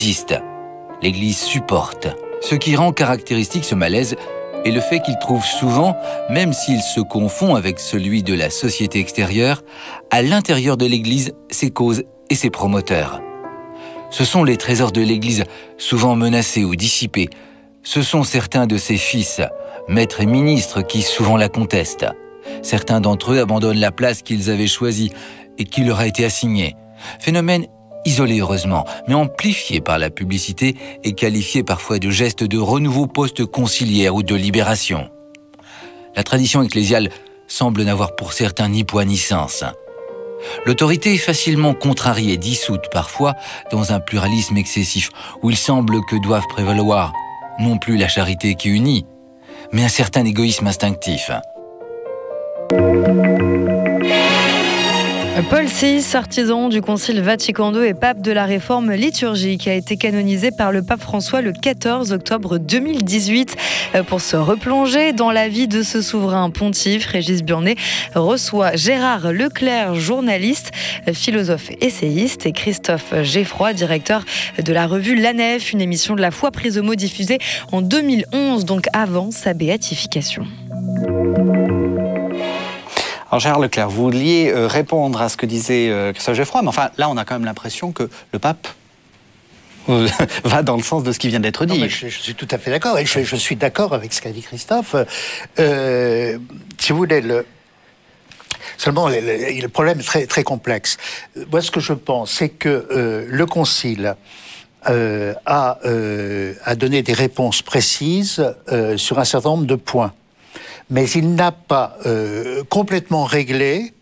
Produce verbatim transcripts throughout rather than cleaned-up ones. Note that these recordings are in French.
L'Église supporte. Ce qui rend caractéristique ce malaise est le fait qu'il trouve souvent, même s'il se confond avec celui de la société extérieure, à l'intérieur de l'Église ses causes et ses promoteurs. Ce sont les trésors de l'Église souvent menacés ou dissipés. Ce sont certains de ses fils, maîtres et ministres, qui souvent la contestent. Certains d'entre eux abandonnent la place qu'ils avaient choisie et qui leur a été assignée. Phénomène isolé heureusement, mais amplifié par la publicité et qualifié parfois de geste de renouveau post-conciliaire ou de libération. La tradition ecclésiale semble n'avoir pour certains ni poids ni sens. L'autorité est facilement contrariée, dissoute parfois dans un pluralisme excessif où il semble que doivent prévaloir non plus la charité qui unit, mais un certain égoïsme instinctif. Paul six, artisan du Concile Vatican deux et pape de la réforme liturgique, a été canonisé par le pape François le quatorze octobre deux mille dix-huit. Pour se replonger dans la vie de ce souverain pontife, Régis Burnet reçoit Gérard Leclerc, journaliste, philosophe essayiste, et Christophe Geffroy, directeur de la revue La Nef, une émission de la foi prise au mot diffusée en deux mille onze, donc avant sa béatification. Alors Gérard Leclerc, vous vouliez euh, répondre à ce que disait euh, Christophe Geffroy, mais enfin là on a quand même l'impression que le pape euh, va dans le sens de ce qui vient d'être dit. Non, mais je, je suis tout à fait d'accord, et je, je suis d'accord avec ce qu'a dit Christophe. Euh, si vous voulez, le, seulement le, le, le problème est très, très complexe. Moi ce que je pense, c'est que euh, le Concile euh, a, euh, a donné des réponses précises euh, sur un certain nombre de points. Mais il n'a pas euh, complètement réglé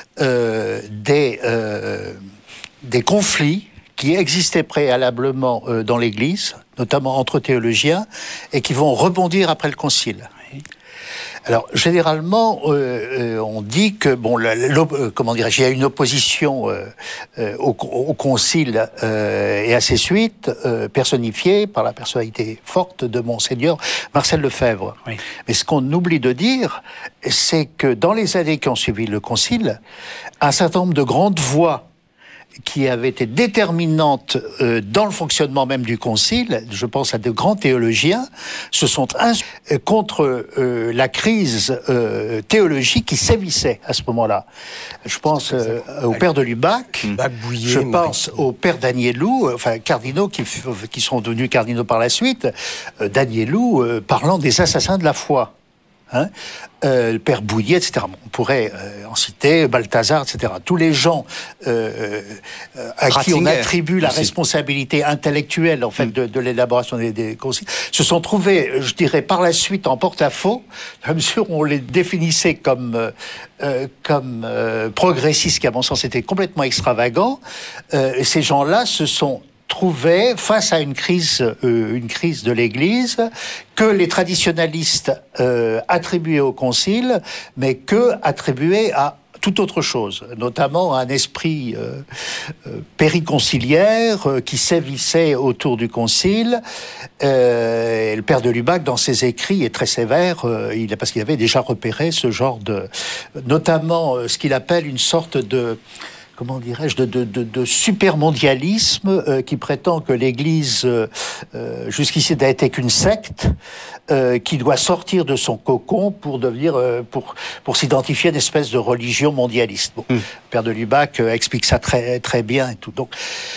euh, des, euh, des conflits qui existaient préalablement euh, dans l'Église, notamment entre théologiens, et qui vont rebondir après le Concile. Oui. Alors, généralement, euh, euh, on dit que, bon, la, la, euh, comment dirais-je, il y a une opposition euh, euh, au, au Concile euh, et à ses suites, euh, personnifiée par la personnalité forte de Monseigneur Marcel Lefebvre. Oui. Mais ce qu'on oublie de dire, c'est que dans les années qui ont suivi le Concile, un certain nombre de grandes voix qui avaient été déterminantes euh, dans le fonctionnement même du Concile, je pense à de grands théologiens, se sont ins- contre euh, la crise euh, théologique qui sévissait à ce moment-là. Je pense euh, au père de Lubac, Bouillet, je pense au père d'Agnelou, enfin cardinaux qui, qui sont devenus cardinaux par la suite, euh, d'Agnelou euh, parlant des assassins de la foi. Hein, euh, le père Bouillet, et cetera. On pourrait euh, en citer Balthazar, et cetera. Tous les gens euh, euh, à Ratzinger, qui on attribue la aussi. responsabilité intellectuelle en fait mm. de, de l'élaboration des, des conciles se sont trouvés, je dirais, par la suite en porte-à-faux, à la mesure où on les définissait comme euh, comme euh, progressistes, qui à mon sens étaient complètement extravagants. Euh, et ces gens-là se sont trouvait face à une crise, euh, une crise de l'Église que les traditionalistes euh, attribuaient au Concile, mais que attribuaient à toute autre chose, notamment un esprit euh, euh, périconciliaire euh, qui sévissait autour du Concile. Euh, et le père de Lubac, dans ses écrits, est très sévère, euh, il, parce qu'il avait déjà repéré ce genre de... notamment euh, ce qu'il appelle une sorte de... comment dirais-je, de, de, de, de supermondialisme euh, qui prétend que l'Église, euh, euh, jusqu'ici, n'a été qu'une secte, euh, qui doit sortir de son cocon pour devenir, euh, pour, pour s'identifier à une espèce de religion mondialiste. Bon, mmh. Le père de Lubac euh, explique ça très, très bien et tout. Donc,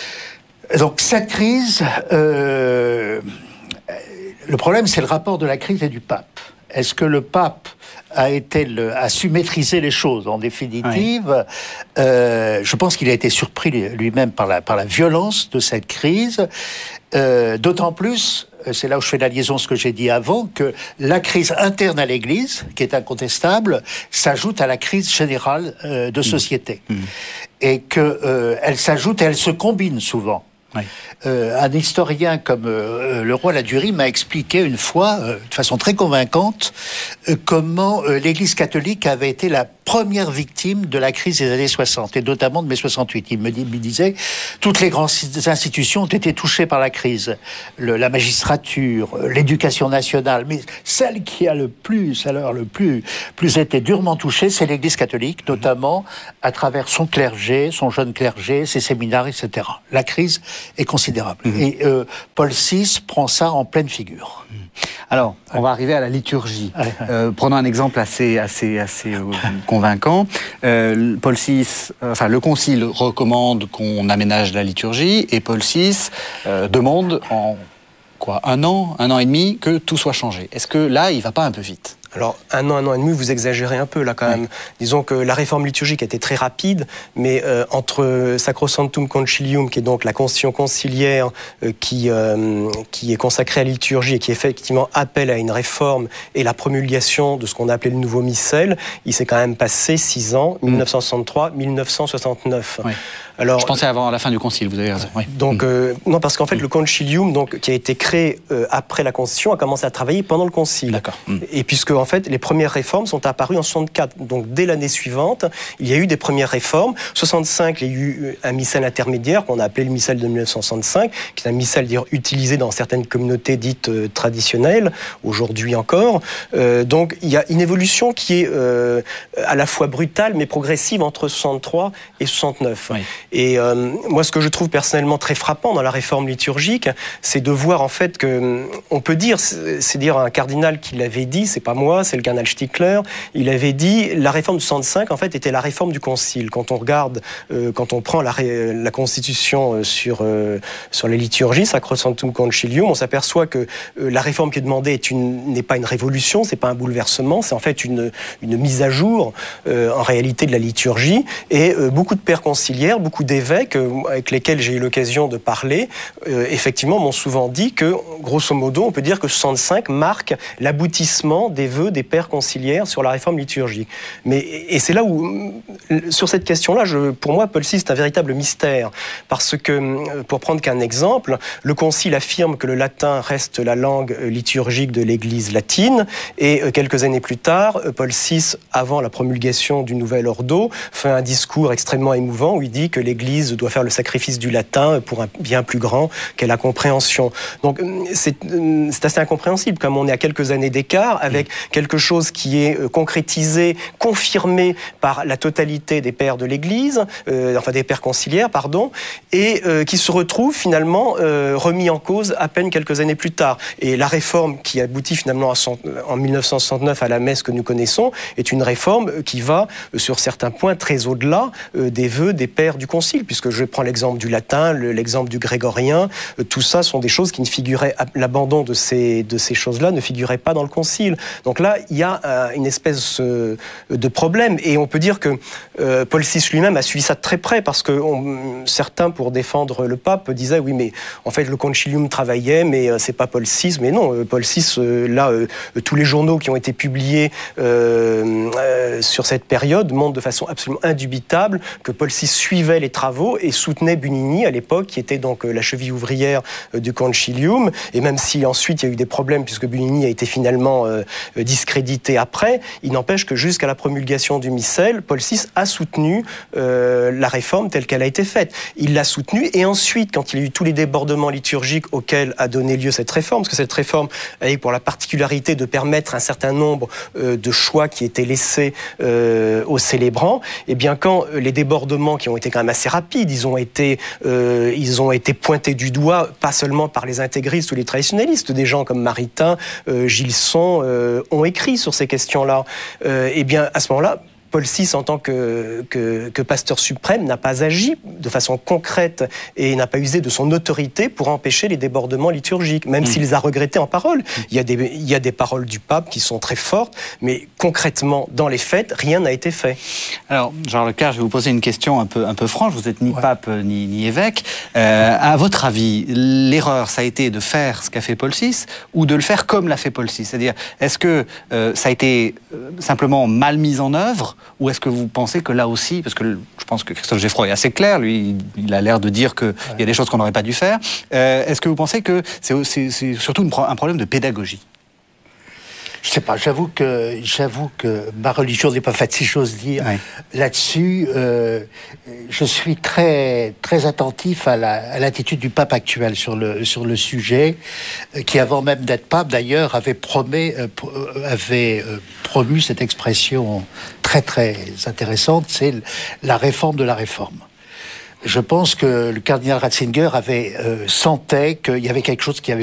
donc cette crise, euh, le problème, c'est le rapport de la crise et du pape. Est-ce que le pape a été le, a su maîtriser les choses en définitive? Oui. Euh, je pense qu'il a été surpris lui-même par la par la violence de cette crise. Euh, d'autant plus, c'est là où je fais la liaison ce que j'ai dit avant, que la crise interne à l'Église, qui est incontestable, s'ajoute à la crise générale euh, de société, mmh. Mmh. et que euh, elle s'ajoute et elle se combine souvent. Oui. Euh, un historien comme euh, le roi Ladurie m'a expliqué une fois, euh, de façon très convaincante, euh, comment euh, l'Église catholique avait été la première victime de la crise des années soixante, et notamment de mai soixante-huit. Il me, dit, il me disait, toutes les grandes institutions ont été touchées par la crise. Le, la magistrature, l'éducation nationale, mais celle qui a le plus, alors le plus, plus été durement touchée, c'est l'Église catholique, notamment à travers son clergé, son jeune clergé, ses séminaires, et cetera. La crise est considérable. Mmh. Et euh, Paul six prend ça en pleine figure. Mmh. Alors, on va arriver à la liturgie. Euh, prenons un exemple assez, assez, assez euh, convaincant. Euh, Paul six, euh, enfin, le Concile recommande qu'on aménage la liturgie, et Paul six euh, demande en quoi, un an, un an et demi, que tout soit changé. Est-ce que là, il ne va pas un peu vite ? Alors, un an, un an et demi, vous exagérez un peu, là, quand même. Oui. Disons que la réforme liturgique a été très rapide, mais euh, entre Sacrosanctum Concilium, qui est donc la constitution conciliaire euh, qui, euh, qui est consacrée à la liturgie et qui effectivement appelle à une réforme, et la promulgation de ce qu'on a appelé le nouveau missel, il s'est quand même passé six ans, mmh. mille neuf cent soixante-trois à mille neuf cent soixante-neuf. Oui. Alors, je pensais avant la fin du concile, vous avez raison. Oui. Donc, euh, non, parce qu'en fait, mmh. le concilium, donc, qui a été créé euh, après la Constitution, a commencé à travailler pendant le concile. D'accord. Mmh. Et puisque, en fait, les premières réformes sont apparues en soixante-quatre. Donc, dès l'année suivante, il y a eu des premières réformes. soixante-cinq, il y a eu un missel intermédiaire qu'on a appelé le missel de mille neuf cent soixante-cinq, qui est un missel d'ailleurs utilisé dans certaines communautés dites euh, traditionnelles, aujourd'hui encore. Euh, donc, il y a une évolution qui est euh, à la fois brutale mais progressive entre soixante-trois et soixante-neuf. Oui. Et euh, moi, ce que je trouve personnellement très frappant dans la réforme liturgique, c'est de voir en fait que, on peut dire, c'est dire un cardinal qui l'avait dit, c'est pas moi, c'est le cardinal Stickler, il avait dit, la réforme de soixante-cinq, en fait, était la réforme du Concile. Quand on regarde, euh, quand on prend la, la Constitution sur, euh, sur les liturgies, Sacrosanctum Concilium, on s'aperçoit que euh, la réforme qui est demandée est une, n'est pas une révolution, c'est pas un bouleversement, c'est en fait une, une mise à jour, euh, en réalité, de la liturgie, et euh, beaucoup de pères conciliaires, beaucoup d'évêques, avec lesquels j'ai eu l'occasion de parler, euh, effectivement, m'ont souvent dit que, grosso modo, on peut dire que soixante-cinq marque l'aboutissement des vœux des pères conciliaires sur la réforme liturgique. Mais, et c'est là où, sur cette question-là, je, pour moi, Paul six, c'est un véritable mystère. Parce que, pour prendre qu'un exemple, le Concile affirme que le latin reste la langue liturgique de l'Église latine, et quelques années plus tard, Paul six, avant la promulgation du nouvel ordo, fait un discours extrêmement émouvant où il dit que l'Église doit faire le sacrifice du latin pour un bien plus grand qu'est la compréhension. Donc c'est, c'est assez incompréhensible, comme on est à quelques années d'écart, avec quelque chose qui est concrétisé, confirmé par la totalité des pères de l'Église, euh, enfin des pères conciliaires, pardon, et euh, qui se retrouve finalement euh, remis en cause à peine quelques années plus tard. Et la réforme qui aboutit finalement à son, en mille neuf cent soixante-neuf à la messe que nous connaissons est une réforme qui va, sur certains points, très au-delà euh, des vœux des pères du Concile, puisque je prends l'exemple du latin, le, l'exemple du grégorien, euh, tout ça sont des choses qui ne figuraient, l'abandon de ces, de ces choses-là ne figurait pas dans le Concile. Donc là, il y a euh, une espèce euh, de problème, et on peut dire que euh, Paul six lui-même a suivi ça de très près, parce que on, certains, pour défendre le pape, disaient oui, mais en fait le concilium travaillait, mais euh, c'est pas Paul six. Mais non, euh, Paul six, euh, là, euh, tous les journaux qui ont été publiés euh, euh, sur cette période montrent de façon absolument indubitable que Paul six suivait les travaux et soutenait Bunini à l'époque, qui était donc euh, la cheville ouvrière euh, du concilium. Et même si ensuite il y a eu des problèmes, puisque Bunini a été finalement euh, discrédité après, il n'empêche que jusqu'à la promulgation du missel, Paul six a soutenu euh, la réforme telle qu'elle a été faite. Il l'a soutenue, et ensuite, quand il y a eu tous les débordements liturgiques auxquels a donné lieu cette réforme, parce que cette réforme avait pour la particularité de permettre un certain nombre euh, de choix qui étaient laissés euh, aux célébrants, et bien quand les débordements qui ont été quand même assez rapides, ils ont été, euh, ils ont été pointés du doigt, pas seulement par les intégristes ou les traditionnalistes, des gens comme Maritain, euh, Gilson euh, ont écrit sur ces questions-là. Euh, et bien à ce moment-là, Paul six, en tant que, que, que pasteur suprême, n'a pas agi de façon concrète et n'a pas usé de son autorité pour empêcher les débordements liturgiques, même mmh. s'il les a regrettés en parole. Il y a des, il y a des paroles du pape qui sont très fortes, mais concrètement, dans les faits, rien n'a été fait. Alors, Jean Leclerc, je vais vous poser une question un peu, un peu franche. Vous n'êtes ni ouais. pape ni, ni évêque. Euh, à votre avis, l'erreur, ça a été de faire ce qu'a fait Paul six ou de le faire comme l'a fait Paul six? C'est-à-dire, est-ce que euh, ça a été euh, simplement mal mis en œuvre? Ou est-ce que vous pensez que là aussi, parce que je pense que Christophe Geffroy est assez clair, lui, il a l'air de dire qu'il ouais. y a des choses qu'on n'aurait pas dû faire, euh, est-ce que vous pensez que c'est, c'est, c'est surtout une, un problème de pédagogie? Je sais pas, j'avoue que, j'avoue que ma religion n'est pas faite, si j'ose dire. Ouais. Là-dessus, euh, je suis très, très attentif à, la, à l'attitude du pape actuel sur le, sur le sujet, euh, qui avant même d'être pape, d'ailleurs, avait, promet, euh, avait euh, promu cette expression très, très intéressante, c'est la réforme de la réforme. Je pense que le cardinal Ratzinger avait euh, sentait qu'il y avait quelque chose qui avait